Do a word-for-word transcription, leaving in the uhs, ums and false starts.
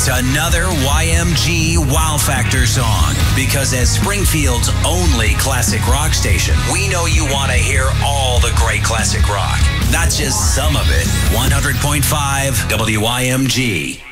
It's another Y M G Wow Factor song. Because as Springfield's only classic rock station, we know you want to hear all the great classic rock, not just some of it. one hundred point five W Y M G.